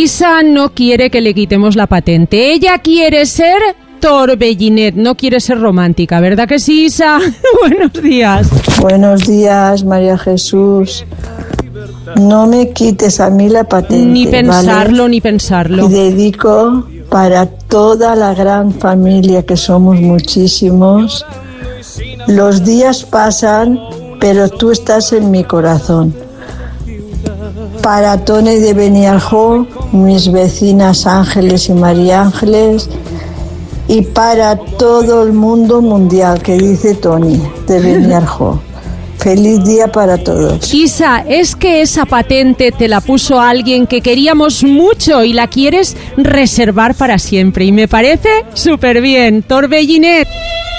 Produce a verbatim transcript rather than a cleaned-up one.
Isa no quiere que le quitemos la patente. Ella quiere ser Torbellinet, no quiere ser romántica, ¿verdad que sí, Isa? Buenos días. Buenos días, María Jesús. No me quites a mí la patente, Ni pensarlo, ¿vale? ni pensarlo. Y dedico para toda la gran familia, que somos muchísimos. Los días pasan, pero tú estás en mi corazón. Para Tony de Beniarjó, mis vecinas Ángeles y María Ángeles, y para todo el mundo mundial, que dice Tony de Beniarjó. Feliz día para todos. Isa, es que esa patente te la puso alguien que queríamos mucho y la quieres reservar para siempre. Y me parece súper bien. Torbellinet.